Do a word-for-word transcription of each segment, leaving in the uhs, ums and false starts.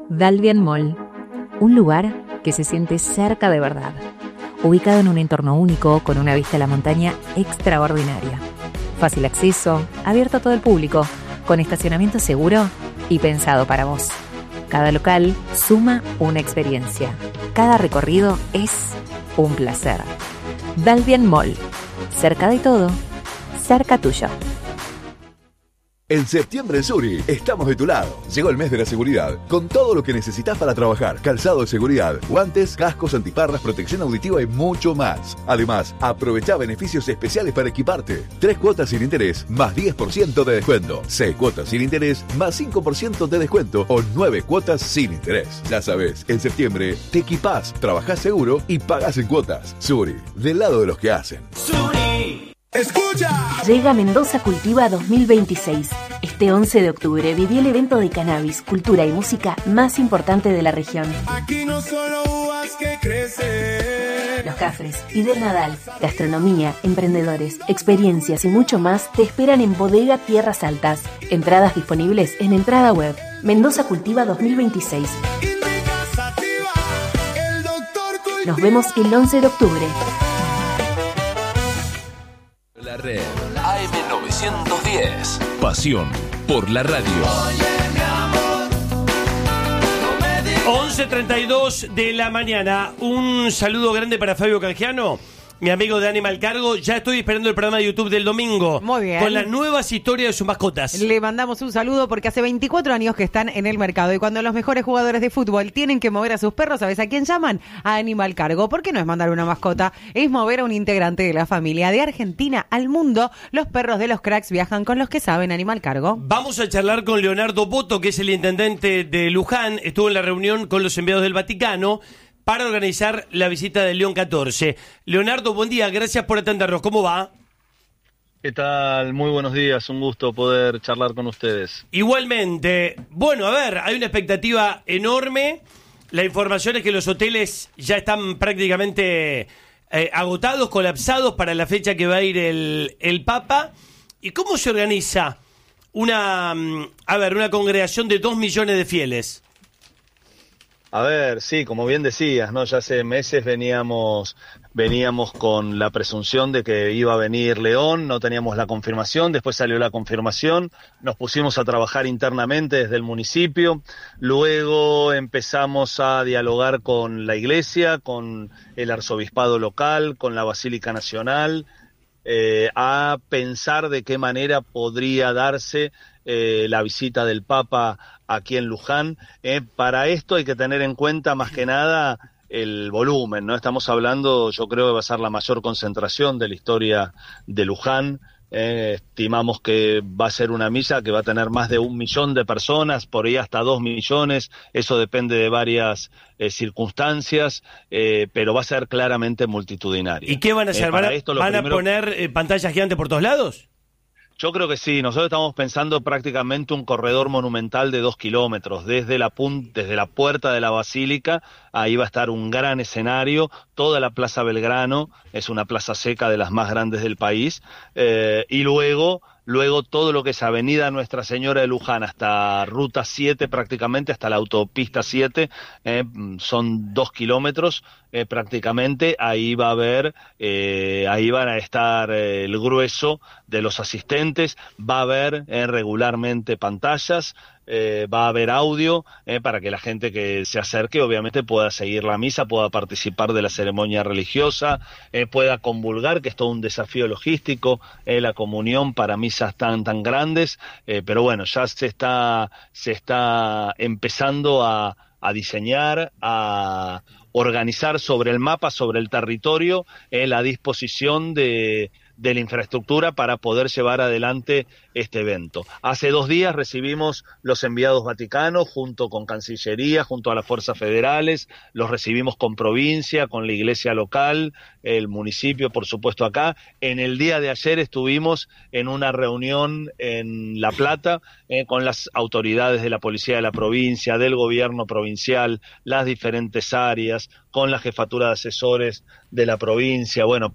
Dalvian Mall, un lugar que se siente cerca de verdad, ubicado en un entorno único con una vista a la montaña extraordinaria. Fácil acceso, abierto a todo el público, con estacionamiento seguro y pensado para vos. Cada local suma una experiencia. Cada recorrido es un placer. Dalvian Mall, cerca de todo, cerca tuyo. En septiembre en Suri estamos de tu lado. Llegó el mes de la seguridad, con todo lo que necesitas para trabajar. Calzado de seguridad, guantes, cascos, antiparras, protección auditiva y mucho más. Además, aprovecha beneficios especiales para equiparte. Tres cuotas sin interés, más diez por ciento de descuento. Seis cuotas sin interés, más cinco por ciento de descuento. O nueve cuotas sin interés. Ya sabes, en septiembre te equipás, trabajás seguro y pagás en cuotas. Suri, del lado de los que hacen. Suri. ¡Escucha! Llega Mendoza Cultiva dos mil veintiséis. Este once de octubre viví el evento de cannabis, cultura y música más importante de la región. Aquí no solo uvas que crecen. Los Cafres y del Nadal, gastronomía, emprendedores, experiencias y mucho más te esperan en Bodega Tierras Altas. Entradas disponibles en Entrada Web. Mendoza Cultiva dos mil veintiséis. Nos vemos el once de octubre. La red A M novecientos diez. Pasión por la radio. once treinta y dos de la mañana. Un saludo grande para Fabio Canjiano, mi amigo de Animal Cargo. Ya estoy esperando el programa de YouTube del domingo. Muy bien. Con las nuevas historias de sus mascotas. Le mandamos un saludo porque hace veinticuatro años que están en el mercado y cuando los mejores jugadores de fútbol tienen que mover a sus perros, ¿sabes a quién llaman? A Animal Cargo. ¿Por qué no es mandar una mascota? Es mover a un integrante de la familia. De Argentina al mundo, los perros de los cracks viajan con los que saben. Animal Cargo. Vamos a charlar con Leonardo Boto, que es el intendente de Luján. Estuvo en la reunión con los enviados del Vaticano para organizar la visita del León catorce. Leonardo, buen día, gracias por atendernos. ¿Cómo va? ¿Qué tal? Muy buenos días, un gusto poder charlar con ustedes. Igualmente. Bueno, a ver, hay una expectativa enorme. La información es que los hoteles ya están prácticamente eh, agotados, colapsados para la fecha que va a ir el, el Papa. ¿Y cómo se organiza una, a ver, una congregación de dos millones de fieles? A ver, sí, como bien decías, ¿no? Ya hace meses veníamos, veníamos con la presunción de que iba a venir León, no teníamos la confirmación, después salió la confirmación, nos pusimos a trabajar internamente desde el municipio, luego empezamos a dialogar con la iglesia, con el arzobispado local, con la Basílica Nacional, eh, a pensar de qué manera podría darse eh, la visita del Papa aquí en Luján. Eh, para esto hay que tener en cuenta más que nada el volumen, ¿no? Estamos hablando, yo creo que va a ser la mayor concentración de la historia de Luján. Eh, estimamos que va a ser una misa que va a tener más de un millón de personas, por ahí hasta dos millones, eso depende de varias eh, circunstancias, eh, pero va a ser claramente multitudinaria. ¿Y qué van a hacer? Eh, ¿Van, a, esto, ¿van primero... a poner eh, pantallas gigantes por todos lados? Yo creo que sí, nosotros estamos pensando prácticamente un corredor monumental de dos kilómetros, desde la, pun- desde la puerta de la Basílica, ahí va a estar un gran escenario, toda la Plaza Belgrano, es una plaza seca de las más grandes del país, eh, y luego... Luego todo lo que es Avenida Nuestra Señora de Luján hasta Ruta siete prácticamente, hasta la Autopista siete, eh, son dos kilómetros eh, prácticamente, ahí va a haber, eh, ahí van a estar eh, el grueso de los asistentes, va a haber eh, regularmente pantallas, Eh, va a haber audio eh, para que la gente que se acerque obviamente pueda seguir la misa, pueda participar de la ceremonia religiosa, eh, pueda convulgar, que es todo un desafío logístico, eh, la comunión para misas tan tan grandes, eh, pero bueno, ya se está, se está empezando a, a diseñar, a organizar sobre el mapa, sobre el territorio, eh, la disposición de de la infraestructura para poder llevar adelante este evento. Hace dos días recibimos los enviados vaticanos junto con Cancillería, junto a las fuerzas federales, los recibimos con provincia, con la iglesia local, el municipio, por supuesto, acá. En el día de ayer estuvimos en una reunión en La Plata eh, con las autoridades de la policía de la provincia, del gobierno provincial, las diferentes áreas, con la jefatura de asesores de la provincia, bueno,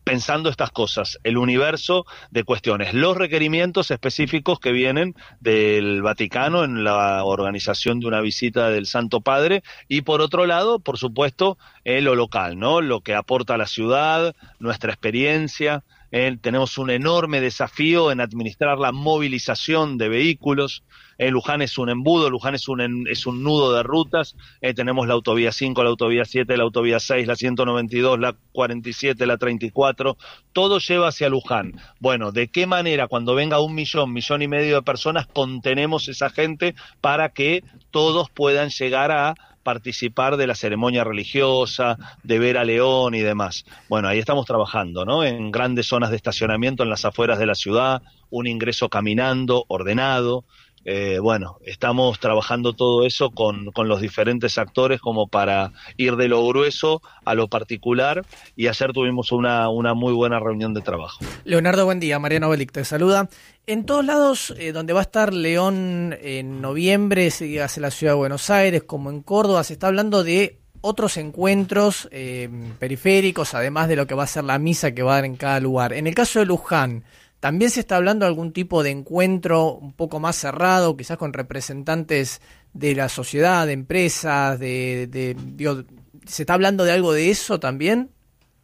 pensando estas cosas, el universo de cuestiones, los requerimientos específicos que vienen del Vaticano en la organización de una visita del Santo Padre, y por otro lado, por supuesto, eh, lo local, ¿no? Lo que aporta a la ciudad, nuestra experiencia. Eh, tenemos un enorme desafío en administrar la movilización de vehículos. Eh, Luján es un embudo, Luján es un, en, es un nudo de rutas. Eh, tenemos la autovía cinco, la autovía siete, la autovía seis, la ciento noventa y dos, la cuarenta y siete, la treinta y cuatro. Todo lleva hacia Luján. Bueno, ¿de qué manera cuando venga un millón, millón y medio de personas contenemos esa gente para que todos puedan llegar a participar de la ceremonia religiosa, de ver a León y demás? Bueno, ahí estamos trabajando, ¿no? En grandes zonas de estacionamiento en las afueras de la ciudad, un ingreso caminando, ordenado. Eh, bueno, estamos trabajando todo eso con, con los diferentes actores como para ir de lo grueso a lo particular, y ayer tuvimos una, una muy buena reunión de trabajo. Leonardo, buen día. Mariano Belic te saluda. En todos lados eh, donde va a estar León en noviembre, se hace la ciudad de Buenos Aires, como en Córdoba, se está hablando de otros encuentros eh, periféricos, además de lo que va a ser la misa que va a dar en cada lugar. En el caso de Luján, ¿también se está hablando de algún tipo de encuentro un poco más cerrado, quizás con representantes de la sociedad, de empresas, de, de digo, ¿se está hablando de algo de eso también?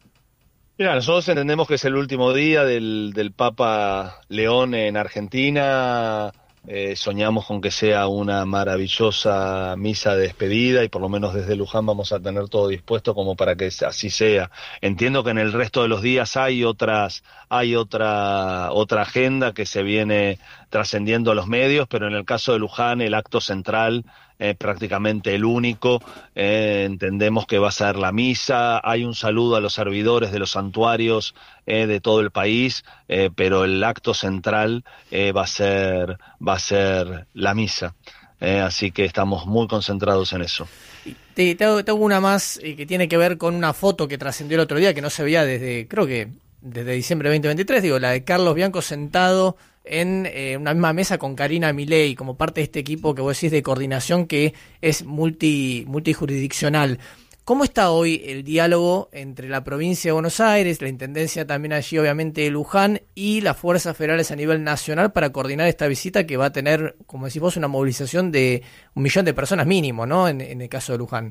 Mira, nosotros entendemos que es el último día del, del Papa León en Argentina. Eh, soñamos con que sea una maravillosa misa de despedida, y por lo menos desde Luján vamos a tener todo dispuesto como para que así sea. Entiendo que en el resto de los días hay otras, hay otra, otra agenda que se viene trascendiendo a los medios, pero en el caso de Luján el acto central, eh, prácticamente el único, eh, entendemos que va a ser la misa. Hay un saludo a los servidores de los santuarios eh, de todo el país, eh, pero el acto central eh, va a ser va a ser la misa, eh, así que estamos muy concentrados en eso. Te, te, hago, te hago una más eh, que tiene que ver con una foto que trascendió el otro día, que no se veía desde, creo que desde diciembre de veinte veintitrés, digo, la de Carlos Bianco sentado en eh, una misma mesa con Karina Milei, como parte de este equipo que vos decís de coordinación que es multi multijurisdiccional. ¿Cómo está hoy el diálogo entre la provincia de Buenos Aires, la intendencia también allí obviamente de Luján, y las fuerzas federales a nivel nacional para coordinar esta visita que va a tener, como decís vos, una movilización de un millón de personas mínimo, ¿no? En, en el caso de Luján.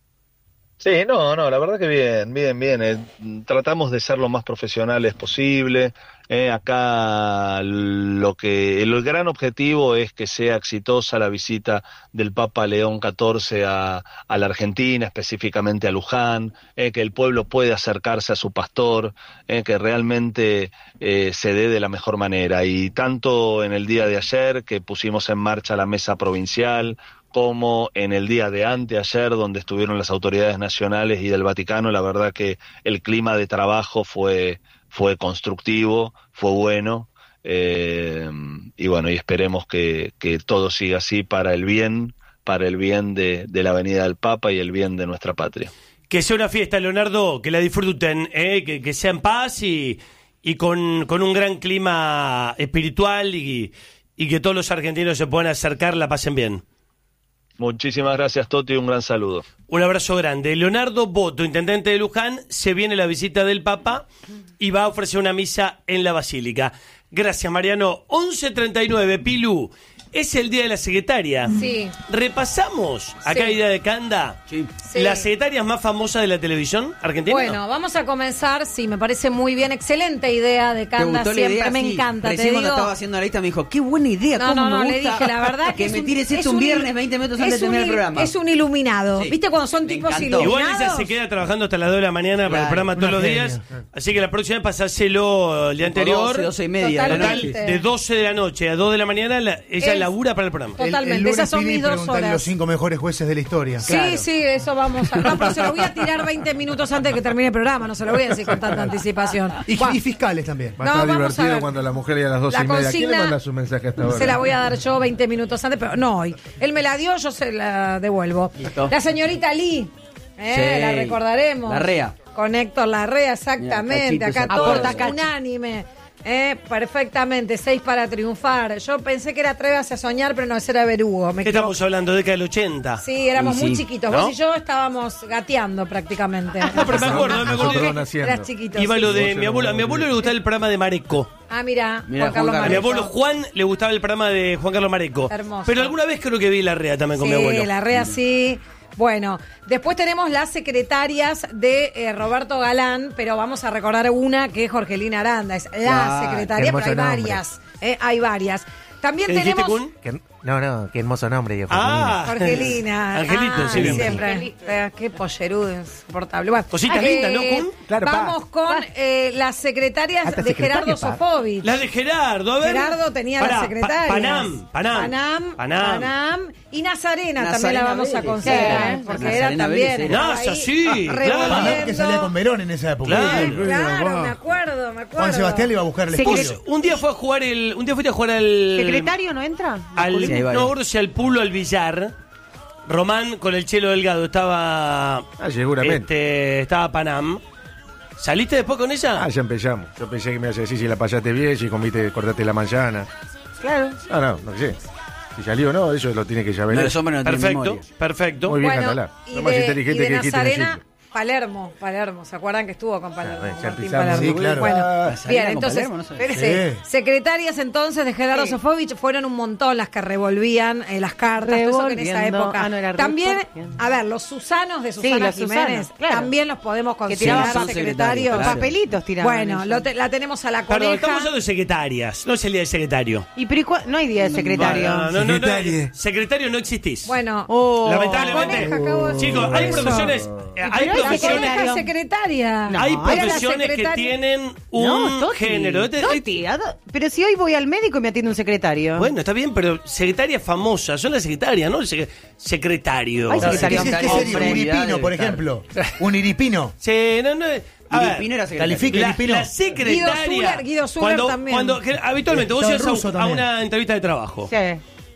Sí, no, no, la verdad que bien, bien, bien. Eh, tratamos de ser lo más profesionales posible. Eh, acá lo que el gran objetivo es que sea exitosa la visita del Papa León catorce a, a la Argentina, específicamente a Luján, eh, que el pueblo pueda acercarse a su pastor, eh, que realmente eh, se dé de la mejor manera. Y tanto en el día de ayer, que pusimos en marcha la mesa provincial, como en el día de anteayer, donde estuvieron las autoridades nacionales y del Vaticano, la verdad que el clima de trabajo fue, fue constructivo, fue bueno, eh, y bueno, y esperemos que, que todo siga así para el bien, para el bien de, de la venida del Papa y el bien de nuestra patria. Que sea una fiesta, Leonardo, que la disfruten, eh, que, que sea en paz y, y con, con un gran clima espiritual, y, y que todos los argentinos se puedan acercar, la pasen bien. Muchísimas gracias, Toti, un gran saludo. Un abrazo grande. Leonardo Boto, intendente de Luján, se viene la visita del Papa y va a ofrecer una misa en la Basílica. Gracias, Mariano. once treinta y nueve, Pilu. Es el día de la secretaria. Sí. Repasamos acá Sí. Idea de Canda. Sí. Las secretarias más famosas de la televisión argentina. Bueno, vamos a comenzar. Sí, me parece muy bien. Excelente idea de Canda. Siempre idea? me Sí. encanta. Recién te cuando digo. estaba haciendo la lista me dijo, qué buena idea, No, cómo no, no, me le gusta dije, la verdad que, que es me un- tires es esto un un viernes il- veinte minutos es antes de un terminar el il- programa. Es un iluminado. Sí. ¿Viste cuando son Me tipos encantó. Igual iluminados? ella se queda trabajando hasta las dos de la mañana para el Claro. programa todos Una los días. genia. Así que la próxima vez pasáselo el día Tipo anterior. doce, doce y media de la Total, noche. de doce de la noche a dos de la mañana, la- ella Es- labura para el programa. Totalmente. El, el lunes Esas son Pili mis dos preguntale horas. los cinco mejores jueces de la historia. Sí, sí, eso vamos a... No, pero se lo voy a tirar veinte minutos antes de que termine el programa. No se lo voy a decir con tanta anticipación. Y, Buah, y fiscales también. Va a No, estar vamos a divertido ver. cuando la mujer ya a las doce La y media. ¿Quién le consigna manda su mensaje hasta ahora? se la voy a dar yo veinte minutos antes, pero no hoy. Él me la dio, yo se la devuelvo. Listo. La señorita Lee, eh, Sí. la recordaremos. Larrea. Con Héctor Larrea, exactamente. Mira, Acá cachito, todos aporta cachi. unánime. Eh, perfectamente, seis para triunfar. Yo pensé que era Atrévase a soñar, pero no, ese era Berugo. Me ¿Qué equivoqué. estamos hablando? ¿Década del ochenta? Sí, éramos Sí, muy sí. chiquitos. ¿No? Vos y yo estábamos gateando prácticamente. No, pero me acuerdo, me acuerdo. Eras chiquito. Iba sí. lo de mi abuelo. A mi abuelo le gustaba el programa de Mareco. Ah, mira, Mirá, Juan Carlos A mi Mareco. abuelo Juan le gustaba el programa de Juan Carlos Mareco. Hermoso. Pero alguna vez creo que vi la rea también con Sí, mi abuelo. la rea sí. Bueno, después tenemos las secretarias de eh, Roberto Galán, pero vamos a recordar una que es Jorgelina Aranda. Es la Ah, secretaria, qué pero hay hermoso nombre. varias. eh, hay varias. También ¿Qué dijiste, tenemos... Kun? Que- no, no, qué hermoso nombre, digo, Ah. Jorgelina. Angelito, Ah, sí, bien. siempre. Eh, qué pollerudo, insoportable. Bueno, Cositas eh, lindas, ¿no, Kun? Claro, pa. vamos con eh, las secretarias Hasta de secretaria, Gerardo pa. Sofovich. La de Gerardo, a ver. Gerardo tenía Pará, las pa- secretarias. Panam, Panam. Panam, Panam. Panam. Y Nazarena, también Nazarena la vamos a Vélez. considerar. Sí, porque Nazarena era también. Vélez, estaba Nasa, ahí, sí, claro. revolviendo. Que salía con Verón en esa época. Claro. Claro, me acuerdo, me acuerdo. Juan Sebastián le iba a buscar el Secre- estudio. Un día fue a jugar el. Un día fuiste a jugar al. ¿Secretario no entra? Al, Sí, ahí va. no me acuerdo si al Pulo al Villar. Román con el Chelo Delgado estaba. Ah, seguramente. Este, estaba Panam. ¿Saliste después con ella? Ah, ya empezamos. Yo pensé que me ibas a decir si la pasaste bien, si comiste, cortaste la manzana. Claro. Ah, no, no sé. Si salió o no, eso lo tiene que saber. No, él. los hombres no tienen Perfecto, memoria. perfecto. Muy bien, Bueno, Catalá. y Lo más de, inteligente y de que dijiste en el Nazarena, siglo. Palermo, Palermo. ¿Se acuerdan que estuvo con Palermo? Ah, ya Martín empezamos. Palermo. Sí, claro. Bueno, Nazarena bien, con entonces, Palermo, no sabía. espérese. Sí. Secretarias entonces de Gerardo Sí. Sofovich fueron un montón las que revolvían eh, las cartas, todo eso que en esa Revolviendo. época. Ah, no, era también, revolviendo. a ver, los Susanos de Sí, Susana los Jiménez, Susanos, claro. también los podemos Que considerar tiraban son secretarios. secretarios, claro. Papelitos tiraban. Bueno, ellos. lo te- la tenemos a la Perdón, coneja. estamos hablando de secretarias, no es el día del secretario. ¿Y pero y cua- no hay día de secretario? No, no, no, no, Secretaria. secretario no existís. Bueno, Oh. Lamentablemente. Coneja acabo de- Chicos, hay Eso. profesiones. eh, Hay pero hay la profesiones. coneja es secretaria. No, Hay era la profesiones que secretaria. tienen un No, Toti, género. Este- Toti, ¿a do- pero si hoy voy al médico y me atiende un secretario. Bueno, está bien, pero secretaria famosa, son las secretarias, ¿no? El sec- secretario. Ay, ¿Qué, secretario. qué- qué sería? Un Hombre. iripino, por ejemplo. Un iripino. Sí, no, no. A ver, Iripino era secretario. Califica la, iripino. la secretaria. Guido Zuller- Guido Zuller cuando, también. cuando que habitualmente vos Estaba ibas a, ruso un- a también. una entrevista de trabajo Sí.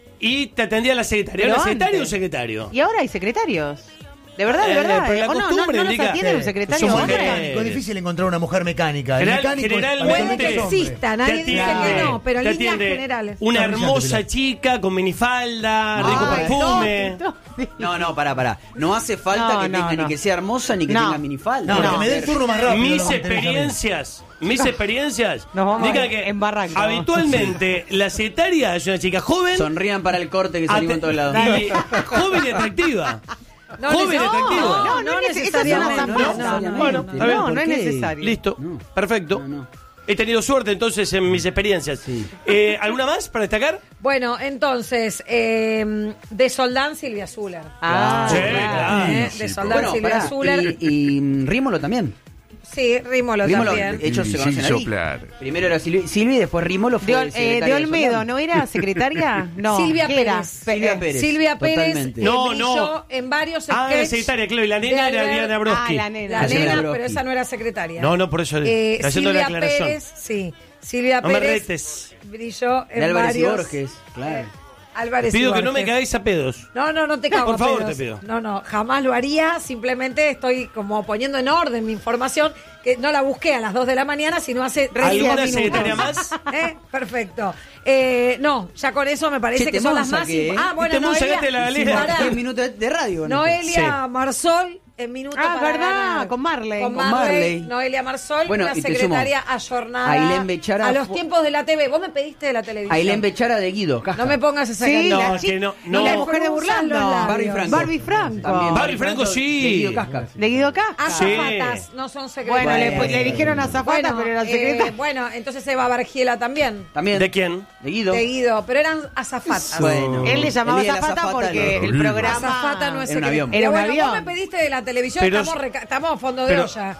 y te atendía la secretaria. Pero ¿Era secretario o antes. secretario? Y ahora hay secretarios. De verdad, de Eh, verdad. pero la ¿eh? ¿O no, no, costumbre no nos indica- atiende un Sí. secretario Son Muy ahora? mujeres. mecánico, es difícil encontrar una mujer mecánica. El General- mecánico generalmente- Puede que es hombre. exista, nadie Te dice atiende- que no, pero en te líneas atiende generales. Una Está brillante, hermosa Pilar. chica con minifalda, Ay, rico perfume. Toti, Toti. No, no, pará, pará. No hace falta No, que no, tenga no. ni que sea hermosa ni que No. tenga minifalda. No, No. que me dé el turno más rápido. Mis lo que me interesa a mí. experiencias, mis experiencias, Nos vamos indican en- que en barranco. habitualmente la secretaria es una chica joven, Sonrían para el corte que salimos en ate- todos lados. y joven y atractiva. No, joven y no, atractiva. no, No, no no, necesariamente. eso es una No, zafata. no, Bueno, no, está bien. No, no es ¿Por qué? necesario. Listo, No. perfecto. No, no. He tenido suerte entonces en mis experiencias. Eh, ¿Alguna más para destacar? Bueno, entonces, eh, de Soldán Silvia Zuller. Ah, Sí, claro. claro. Eh, de Soldán Bueno, Silvia pará, Zuller. y, y mm, Rímolo también. Sí, Rímolo, Rímolo, también. de hecho, Y se sin conocen ahí. soplar. Primero era Silvi, Silvi y después Rímolo fue De, Ol- eh, secretaria de Olmedo, Soldán. ¿no era secretaria? No. Silvia ¿qué era? Pérez. Silvia Pérez. Silvia Pérez Totalmente. eh, No, brilló no. en varios Ah, sketches. la secretaria, claro, y la nena de era Albert- Diana Broski. Ah, la nena. La La señora nena, Broski. pero esa no era secretaria. No, no, por eso Eh, haciendo la Silvia aclaración. Pérez, sí. Silvia No me Pérez retes. brilló en De Álvarez y varios. Borges, claro. eh, Álvarez y Pido que no me Borges. cagáis a pedos. No, no, no te cago Por a favor, pedos. te pido. No, no, jamás lo haría. Simplemente estoy como poniendo en orden mi información, que no la busqué a las dos de la mañana, sino hace ¿Alguna diez minutos. secretaria más? ¿Eh? Perfecto. Eh, no, ya con eso me parece Che, que te son las monza más... que, imp- ¿eh? Ah, bueno, Te monza, Noelia, sacaste la Hicimos galera. pará. diez minutos de, de radio. con esto. Noelia Marsol en minuto Ah, para verdad, ganar. con Marley. Con Con Marley, Marley. Noelia Marsol, Bueno, una y te secretaria sumo. ayornada Ailén Bechara a los fu- tiempos de la T V. Vos me pediste de la televisión. Ailén Bechara de Guido. Casca. No me pongas esa Sí, carita. la No, chica- que no, y no. la mujer de Burlando. Los labios. Barbie Franco. Barbie Franco. También, Barbie Franco, sí. De Guido Casca. De Guido Casca. Azafatas, no son secretarias. Bueno, le, Bueno. le dijeron a Zafata, Bueno, pero era eh, secretaria. bueno, entonces Eva Bargiela también. También. ¿De quién? De Guido. De Guido, pero eran azafatas. Bueno. Él le llamaba El día de la Zafata azafata, porque no. el programa... Azafata no es Era un secretaria. avión. Era un bueno, avión. vos me pediste de la televisión, Pero- estamos, reca- estamos a fondo de pero- olla.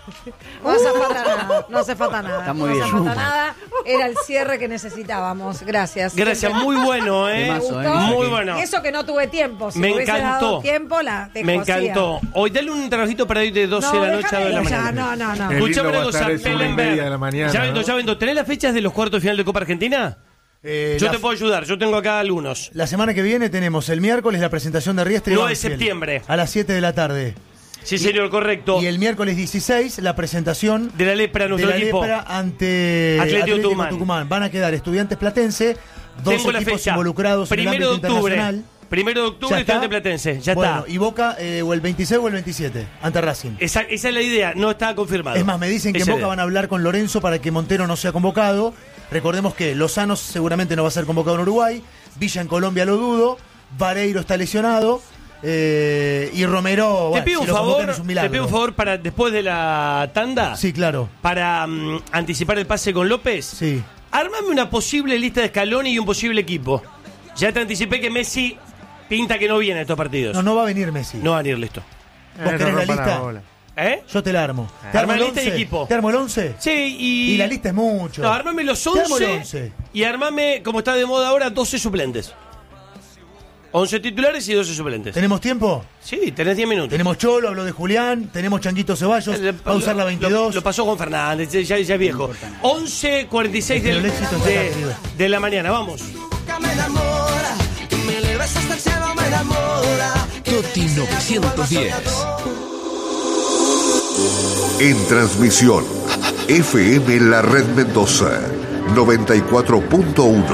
No hace falta nada, no hace falta nada. Está muy no bien. hace falta nada. Era el cierre que necesitábamos. Gracias. Gracias, muy bueno, ¿eh? Temazo, ¿eh? Muy bueno. Y eso que no tuve tiempo. Si Me me hubiese encantó. dado tiempo, la dejo Me así. encantó. Hoy dale un trabajito para ir de doce No, de la noche a dos de la déjame mañana. ya, no, no, no. El Escuchame lindo una va a cosa, estar ese una y Pellenberg. media de la mañana, Ya vendo, ¿no? ya vendo. ¿Tenés las fechas de los cuartos de final de Copa Argentina? Eh, Yo la, te puedo ayudar, yo tengo acá algunos. la semana que viene tenemos el miércoles la presentación de Riestre y nueve de Banfield, septiembre. a las siete de la tarde. Sí, señor, correcto. Y el miércoles dieciséis, la presentación de la Lepra, nuestro de la equipo. Lepra ante Atlético Atlético Tucumán. Tucumán. Van a quedar Estudiantes Platense, dos Tengo la equipos fecha. involucrados en el Primero ámbito de octubre. internacional. Primero de octubre, ¿Ya está? Estudiante Platense. Ya Bueno, está. y Boca eh, o el veintiséis o el veintisiete, ante Racing. Esa, esa es la idea, no está confirmado. Es más, me dicen que en Esa Boca idea. van a hablar con Lorenzo para que Montero no sea convocado. Recordemos que Lozano seguramente no va a ser convocado en Uruguay. Villa en Colombia lo dudo. Vareiro está lesionado. Eh, y Romero, Te bueno, pido si un lo convocan favor, es un milagro. te pido un favor para después de la tanda. Sí, claro. Para mm, anticipar el pase con López. Sí. Armame una posible lista de Scaloni y un posible equipo. Ya te anticipé que Messi pinta que no viene a estos partidos. No, no va a venir Messi. No va a venir, listo. ¿Vos querés la lista? ¿Eh? Yo te la armo. Ah. ¿Te armo Arma el lista y once? equipo. ¿Te armo el once? Sí, y... Y la lista es mucho. No, armame los Te armo el once, once. y armame, como está de moda ahora, doce suplentes. once titulares y doce suplentes. ¿Tenemos tiempo? Sí, tenés diez minutos. Tenemos Cholo, habló de Julián, tenemos Changuito Ceballos, va a usar la veintidós. Lo, lo pasó Juan Fernández, ya, ya es viejo. once cuarenta y seis Pero del- el éxito está de, acá arriba. de la mañana, vamos. Me enamora, me elevas hasta el cielo, me enamora. Toti novecientos diez. En transmisión, F M La Red Mendoza, noventa y cuatro punto uno.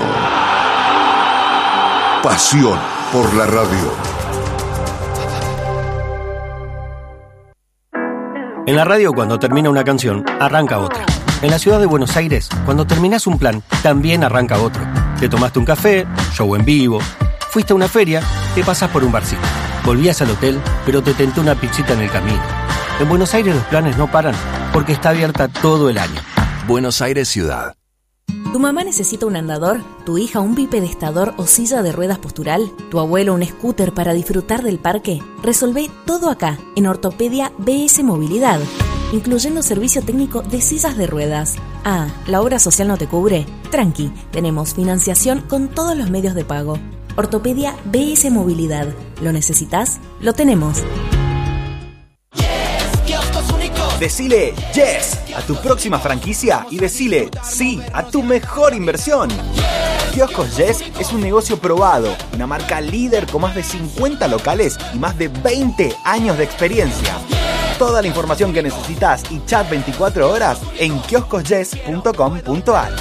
Pasión por la radio. En la radio, cuando termina una canción, arranca otra. En la ciudad de Buenos Aires, cuando terminás un plan, también arranca otro. Te tomaste un café, show en vivo, fuiste a una feria, te pasás por un barcito. Volvías al hotel, pero te tentó una pizzita en el camino. En Buenos Aires los planes no paran, porque está abierta todo el año. Buenos Aires Ciudad. ¿Tu mamá necesita un andador? ¿Tu hija un bipedestador o silla de ruedas postural? ¿Tu abuelo un scooter para disfrutar del parque? Resolvé todo acá, en Ortopedia B S Movilidad, incluyendo servicio técnico de sillas de ruedas. Ah, ¿la obra social no te cubre? Tranqui, tenemos financiación con todos los medios de pago. Ortopedia B S Movilidad. ¿Lo necesitas? Lo tenemos. Decile yes a tu próxima franquicia y decile sí a tu mejor inversión. Kioscos Yes es un negocio probado, una marca líder con más de cincuenta locales y más de veinte años de experiencia. Toda la información que necesitas y chat veinticuatro horas en kioscos yes punto com punto a r.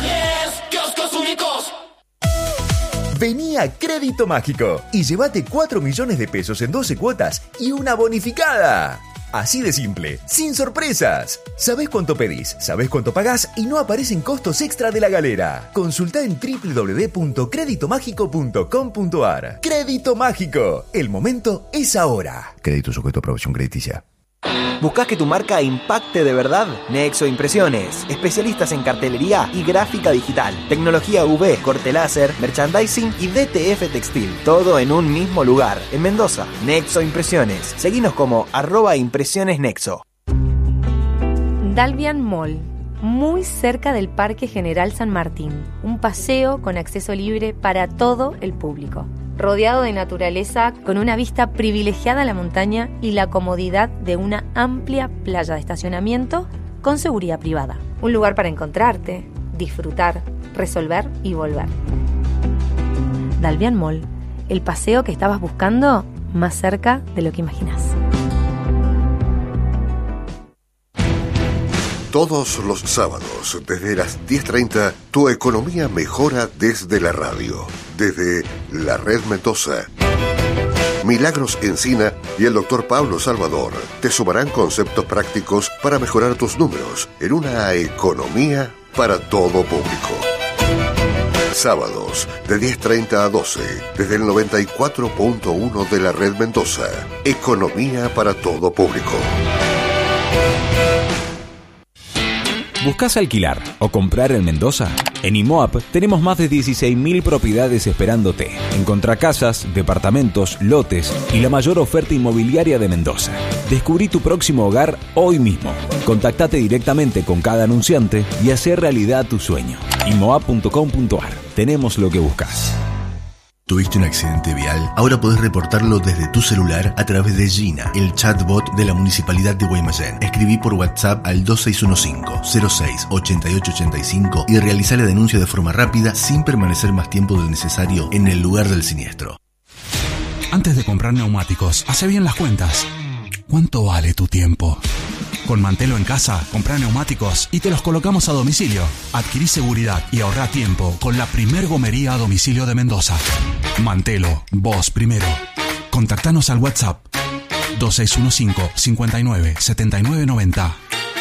Vení a Crédito Mágico y llévate cuatro millones de pesos en doce cuotas y una bonificada. Así de simple, sin sorpresas. Sabés cuánto pedís, sabés cuánto pagás y no aparecen costos extra de la galera. Consultá en doble u doble u doble u punto crédito mágico punto com punto a r. Crédito Mágico. El momento es ahora. Crédito sujeto a aprobación crediticia. ¿Buscás que tu marca impacte de verdad? Nexo Impresiones, especialistas en cartelería y gráfica digital, tecnología U V, corte láser, merchandising y D T F textil, todo en un mismo lugar, en Mendoza. Nexo Impresiones, seguinos como arroba impresiones nexo. Dalvian Mall, muy cerca del Parque General San Martín, un paseo con acceso libre para todo el público. Rodeado de naturaleza, con una vista privilegiada a la montaña y la comodidad de una amplia playa de estacionamiento con seguridad privada. Un lugar para encontrarte, disfrutar, resolver y volver. Dalvian Mall, el paseo que estabas buscando más cerca de lo que imaginas. Todos los sábados, desde las diez treinta, tu economía mejora desde la radio, desde la Red Mendoza. Milagros Encina y el doctor Pablo Salvador te sumarán conceptos prácticos para mejorar tus números en una economía para todo público. Sábados, de diez treinta a doce, desde el noventa y cuatro punto uno de la Red Mendoza. Economía para todo público. ¿Buscás alquilar o comprar en Mendoza? En IMOAP tenemos más de dieciséis mil propiedades esperándote. Encontrá casas, departamentos, lotes y la mayor oferta inmobiliaria de Mendoza. Descubrí tu próximo hogar hoy mismo. Contactate directamente con cada anunciante y hacer realidad tu sueño. imoap punto com punto a r. Tenemos lo que buscas. ¿Tuviste un accidente vial? Ahora podés reportarlo desde tu celular a través de Gina, el chatbot de la Municipalidad de Guaymallén. Escribí por WhatsApp al dos seis uno cinco, cero seis, ocho ocho ocho cinco y realizá la denuncia de forma rápida sin permanecer más tiempo del necesario en el lugar del siniestro. Antes de comprar neumáticos, hace bien las cuentas. ¿Cuánto vale tu tiempo? Con Mantelo en casa, comprá neumáticos y te los colocamos a domicilio. Adquirí seguridad y ahorrá tiempo con la primer gomería a domicilio de Mendoza. Mantelo, vos primero. Contactanos al WhatsApp dos seis uno cinco, cinco nueve, siete nueve nueve cero.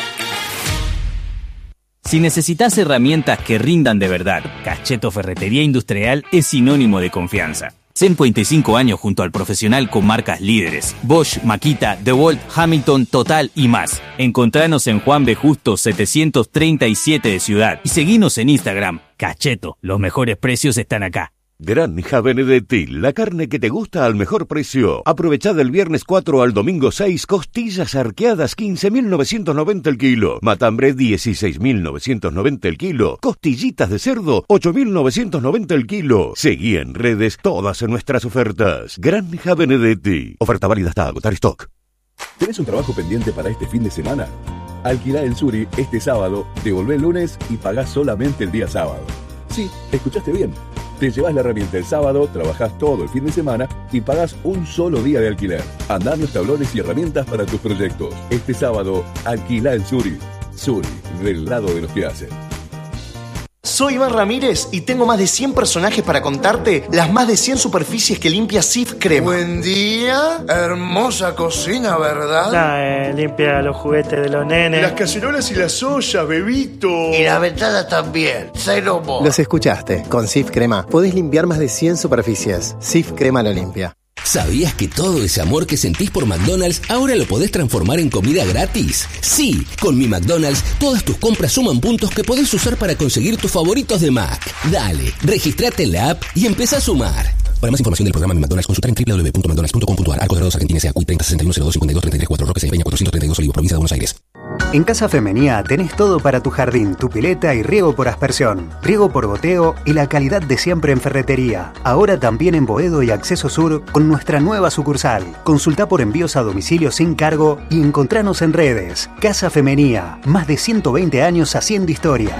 Si necesitas herramientas que rindan de verdad, Cacheto Ferretería Industrial es sinónimo de confianza. ciento cinco años junto al profesional con marcas líderes: Bosch, Makita, DeWalt, Hamilton, Total y más. Encontranos en Juan B. Justo setecientos treinta y siete de Ciudad y seguinos en Instagram. Cacheto, los mejores precios están acá. Granja Benedetti, la carne que te gusta al mejor precio. Aprovechá del viernes cuatro al domingo seis, costillas arqueadas quince mil novecientos noventa el kilo, matambre dieciséis mil novecientos noventa el kilo, costillitas de cerdo ocho mil novecientos noventa el kilo. Seguí en redes todas nuestras ofertas. Granja Benedetti. Oferta válida hasta agotar stock. ¿Tenés un trabajo pendiente para este fin de semana? Alquilá en Suri este sábado, devolvé el lunes y pagás solamente el día sábado. Sí, escuchaste bien. Te llevas la herramienta el sábado, trabajás todo el fin de semana y pagás un solo día de alquiler. Andá los tablones y herramientas para tus proyectos. Este sábado, alquilá en Suri. Suri, del lado de los que hacen. Soy Iván Ramírez y tengo más de cien personajes para contarte las más de cien superficies que limpia Sif Crema. Buen día, hermosa cocina, ¿verdad? Ah, eh, limpia los juguetes de los nenes. Las cacerolas y las ollas, bebito. Y la ventana también, cero mo. Los escuchaste, con Sif Crema podés limpiar más de cien superficies. Sif Crema lo limpia. ¿Sabías que todo ese amor que sentís por McDonald's ahora lo podés transformar en comida gratis? Sí, con Mi McDonald's todas tus compras suman puntos que podés usar para conseguir tus favoritos de Mac. Dale, registrate en la app y empezá a sumar. Para más información del programa Mi McDonald's, consulta en doble u doble u doble u punto mcdonalds punto com punto a r. Arcos Dorados, Argentina, S A Q I treinta sesenta y uno cero dos cincuenta y dos treinta y tres cuatro, Roque se Peña cuatrocientos treinta y dos Olivos, provincia de Buenos Aires. En Casa Femenía tenés todo para tu jardín, tu pileta y riego por aspersión, riego por goteo y la calidad de siempre en ferretería. Ahora también en Boedo y Acceso Sur con nuestra nueva sucursal. Consultá por envíos a domicilio sin cargo y encontranos en redes. Casa Femenía, más de ciento veinte años haciendo historia.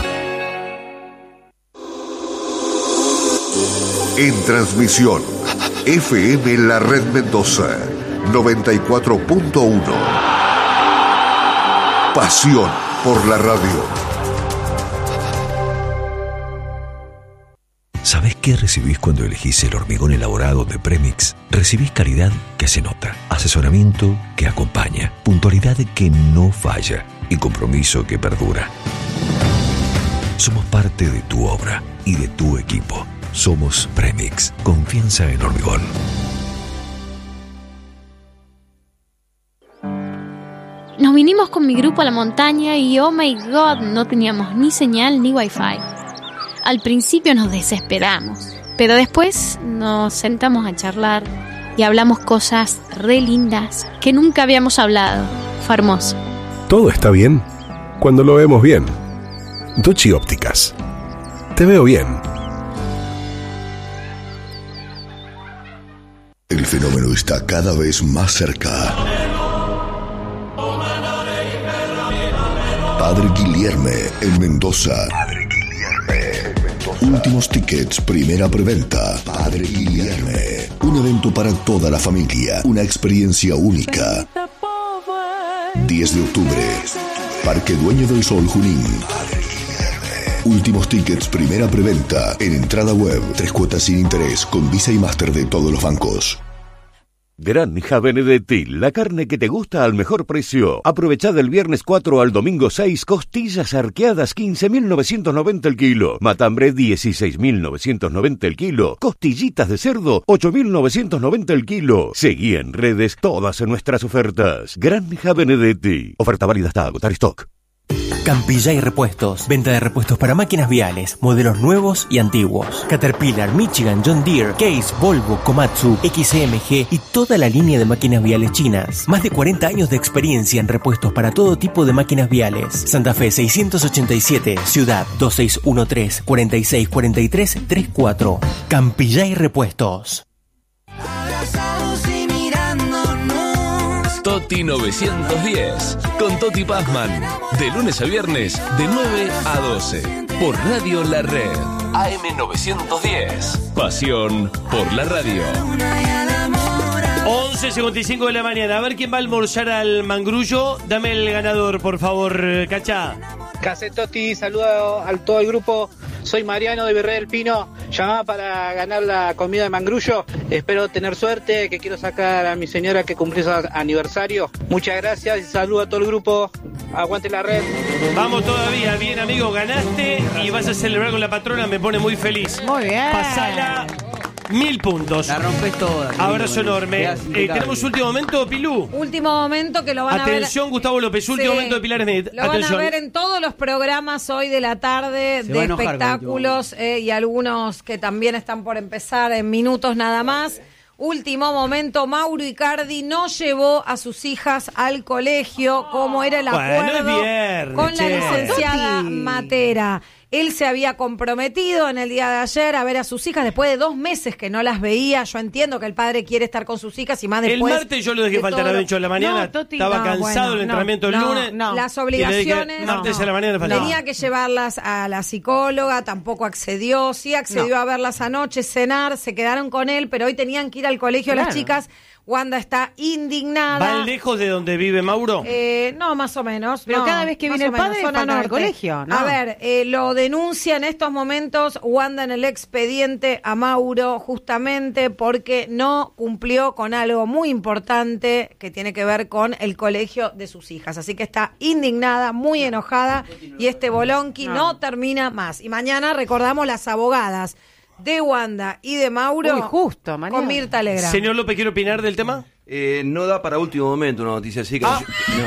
En transmisión, F M La Red Mendoza, noventa y cuatro punto uno. Pasión por la radio. ¿Sabés qué recibís cuando elegís el hormigón elaborado de Premix? Recibís calidad que se nota, asesoramiento que acompaña, puntualidad que no falla y compromiso que perdura. Somos parte de tu obra y de tu equipo. Somos Premix. Confianza en hormigón. Nos vinimos con mi grupo a la montaña y oh my god, no teníamos ni señal ni wifi. Al principio nos desesperamos, pero después nos sentamos a charlar y hablamos cosas re lindas que nunca habíamos hablado. Fue hermoso. Todo está bien cuando lo vemos bien. Duchi Ópticas. Te veo bien. El fenómeno está cada vez más cerca. Padre Guilherme en Mendoza. Padre Guilherme en Mendoza. Últimos tickets, primera preventa. Padre Guilherme. Un evento para toda la familia. Una experiencia única. diez de octubre. Parque Dueño del Sol, Junín. Últimos tickets, primera preventa. En entrada web. Tres cuotas sin interés. Con Visa y Master de todos los bancos. Granja Benedetti, la carne que te gusta al mejor precio. Aprovechá del viernes cuatro al domingo seis, costillas arqueadas quince mil novecientos noventa el kilo, matambre dieciséis mil novecientos noventa el kilo, costillitas de cerdo ocho mil novecientos noventa el kilo. Seguí en redes todas nuestras ofertas. Granja Benedetti. Oferta válida hasta agotar stock. Campillay Repuestos. Venta de repuestos para máquinas viales, modelos nuevos y antiguos. Caterpillar, Michigan, John Deere, Case, Volvo, Komatsu, X M G y toda la línea de máquinas viales chinas. Más de cuarenta años de experiencia en repuestos para todo tipo de máquinas viales. Santa Fe seiscientos ochenta y siete, Ciudad dos seis uno tres, cuarenta y seis cuarenta y tres treinta y cuatro. Campillay Repuestos. Toti novecientos diez, con Toti Pazman, de lunes a viernes, de nueve a doce, por Radio La Red, A M novecientos diez, pasión por la radio. once once cincuenta y cinco de la mañana. A ver quién va a almorzar al Mangrullo. Dame el ganador, por favor, Cacha. Casetotti, saludo a todo el grupo. Soy Mariano de Virrey del Pino. Llamaba para ganar la comida de Mangrullo. Espero tener suerte, que quiero sacar a mi señora que cumplió su aniversario. Muchas gracias y saludo a todo el grupo. Aguante la red. Vamos todavía, bien amigo, ganaste y vas a celebrar con la patrona, me pone muy feliz. Muy bien. Pasala. Mil puntos. La rompes toda. Abrazo enorme. Eh, tenemos último momento, Pilú. Último momento que lo van Atención, a ver. Atención, Gustavo López. Último Sí. momento de Pilar Smith. Lo Atención. van a ver en todos los programas hoy de la tarde Se de va a enojar espectáculos eh, y algunos que también están por empezar en minutos nada más. Último momento, Mauro Icardi no llevó a sus hijas al colegio como era el Bueno, acuerdo es viernes, con la che. licenciada Toti. Matera. Él se había comprometido en el día de ayer a ver a sus hijas después de dos meses que no las veía. Yo entiendo que el padre quiere estar con sus hijas y más después. El martes yo lo dejé de faltar a todo lo- Bencho a la mañana. No, Toti, Estaba no, cansado bueno, del no, entrenamiento el no, lunes. no. Las y le dije, obligaciones. martes no. a la mañana faltaba. Tenía que llevarlas a la psicóloga, tampoco accedió. Sí accedió No. a verlas anoche, cenar, se quedaron con él, pero hoy tenían que ir al colegio las Claro. chicas. Wanda está indignada. ¿Van lejos de donde vive Mauro? Eh, no, más o menos. Pero no, cada vez que más viene o el padre, zona faltan al norte. colegio, ¿no? A ver, eh, lo denuncia en estos momentos Wanda en el expediente a Mauro justamente porque no cumplió con algo muy importante que tiene que ver con el colegio de sus hijas. Así que está indignada, muy enojada y este bolonqui no, no termina más. Y mañana recordamos las abogadas de Wanda y de Mauro. Uy, justo, mañana. Con Mirta Legrand. Señor López, ¿quiere opinar del tema? Eh, no da para último momento una noticia así que Ah.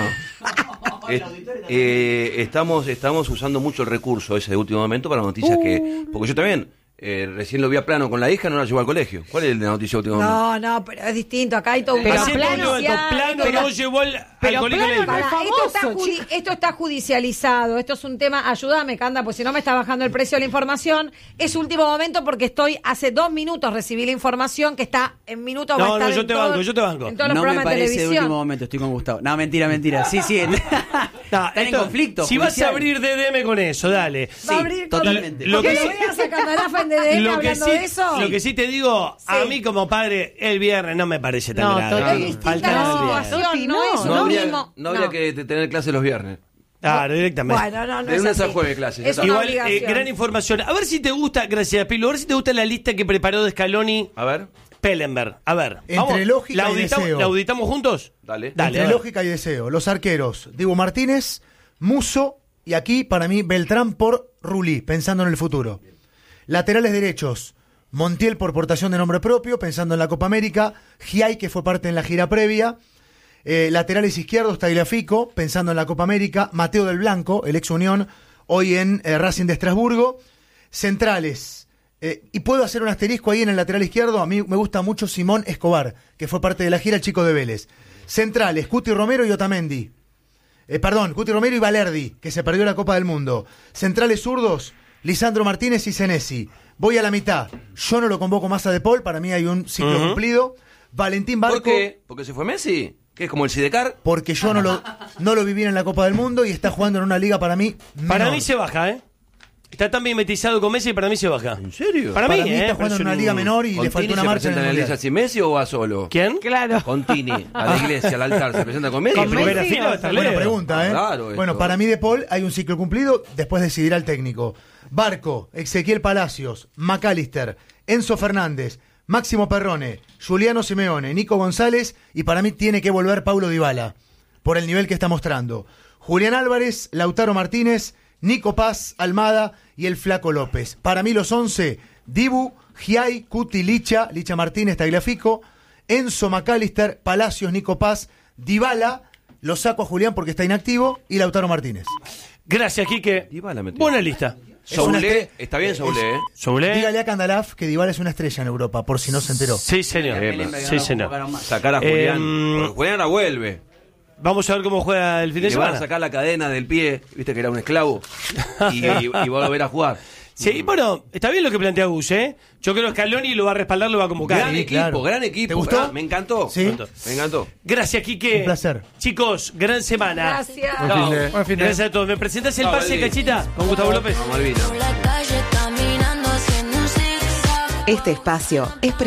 no. Eh, eh, estamos estamos usando mucho el recurso ese de último momento para noticias que porque yo también eh, recién lo vi a Plano con la hija, no la llevó al colegio. ¿Cuál es el de noticia de último momento? No, no, pero es distinto. Acá hay todo un Pero plan Plano, judicial, Plano pero- no llevó al, al pero colegio. Plano de la no hija. es Pará, esto, está famoso, judi- esto está judicializado, esto es un tema, ayúdame Canda, pues si no me está bajando el precio de la información, es último momento porque estoy, hace dos minutos recibí la información que está en minutos va a No, estar no, yo en te todo- banco, yo te banco. en todos los No me programas de parece de televisión. último momento, estoy con Gustavo. No, mentira, mentira. Sí, sí. No, Están en esto- conflicto. Si vas a judicial. abrir D D M con eso, dale. Va a abrir con- totalmente. Lo Porque que lo sí- veas a Candarafa en D D M Lo que, hablando sí, de eso. lo que sí te digo, a Sí. mí como padre, el viernes no me parece tan No, grave. Toti, es distinta Falta la el viernes. situación, Toti, no, no, es No lo habría, mismo. no habría que te- tener clases los viernes. Claro, directamente. Bueno, no, no De es lunes a así. jueves clases, ya Es está. una Igual, eh, obligación. gran información. A ver si te gusta, gracias Pilo, a ver si te gusta la lista que preparó de Scaloni A ver, Pellenberg. A ver, Entre vamos, lógica ¿la y auditamos, deseo. ¿la auditamos juntos? dale. Dale, a Entre ver. lógica y deseo. Los arqueros, Dibu Martínez, Muso y aquí para mí Beltrán por Rulli, pensando en el futuro. Laterales derechos, Montiel por portación de nombre propio, pensando en la Copa América, Giai que fue parte en la gira previa, eh, laterales izquierdos, Tagliafico, pensando en la Copa América, Mateo del Blanco, el ex Unión, hoy en eh, Racing de Estrasburgo, centrales, eh, y puedo hacer un asterisco ahí en el lateral izquierdo, a mí me gusta mucho Simón Escobar, que fue parte de la gira, el chico de Vélez. Centrales, Cuti Romero y Otamendi. Eh, perdón, Cuti Romero y Valerdi, que se perdió la Copa del Mundo. Centrales zurdos, Lisandro Martínez y Senesi. Voy a la mitad. Yo no lo convoco más a De Paul, para mí hay un ciclo Ujú. cumplido. Valentín Barco. ¿Por qué? ¿Porque se fue Messi? ¿Qué es como el Sidecar? Porque yo no lo, no lo viví en la Copa del Mundo y está jugando en una liga para mí Para menor. mí se baja, ¿eh? Está tan mimetizado con Messi y para mí se baja. ¿En serio? Para, Para mí, mí ¿eh? está jugando en una liga menor y le faltó una marcha en el ¿Se presenta en la Mundial. iglesia sin Messi o va solo? ¿Quién? Claro. Con Tini, a la iglesia, al altar. ¿Se presenta con Messi? En primera fila va a estar Buena Leo. pregunta, ¿eh? Claro, esto. Bueno, para mí De Paul hay un ciclo cumplido, después decidirá el técnico. Barco, Ezequiel Palacios, McAllister, Enzo Fernández, Máximo Perrone, Juliano Simeone, Nico González y para mí tiene que volver Paulo Dybala por el nivel que está mostrando. Julián Álvarez, Lautaro Martínez, Nico Paz, Almada y el Flaco López. Para mí los once, Dibu, Giai, Cuti, Licha, Licha Martínez, Tagliafico, Enzo, McAllister, Palacios, Nico Paz, Dybala, lo saco a Julián porque está inactivo y Lautaro Martínez. Gracias, Quique. Dybala metió. Buena lista. Es una Soulé, estre- está bien Soulé, ¿eh? Soulé. Dígale a Candalaf que Dybala es una estrella en Europa, por si no se enteró. Sí, señor. Sí, señor. Sacar a Julián. Em, Porque Julián ahora vuelve. Vamos a ver cómo juega el fin de Le van a semana. sacar la cadena del pie, viste que era un esclavo. Y, y, y va a volver a jugar. Sí, bueno, está bien lo que plantea Gus, ¿eh? Yo creo que Scaloni lo va a respaldar, lo va a convocar. Gran equipo, claro. gran equipo. ¿Te gustó? Ah, me encantó. Sí. Me encantó. Gracias, Quique. Un placer. Chicos, gran semana. Gracias. No, Buen fin de- gracias a todos. ¿Me presentas el Chao, pase, Beldi. Cachita? Con Gustavo López. Vamos, Malvina. Este espacio es